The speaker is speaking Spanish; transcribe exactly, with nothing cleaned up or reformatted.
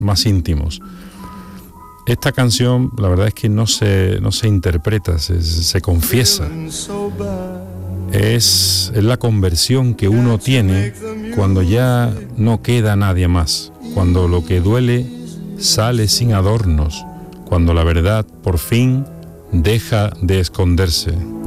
más íntimos. Esta canción, la verdad es que no se, no se interpreta, se, se confiesa. Es, es la conversión que uno tiene cuando ya no queda nadie más, cuando lo que duele sale sin adornos, cuando la verdad por fin deja de esconderse.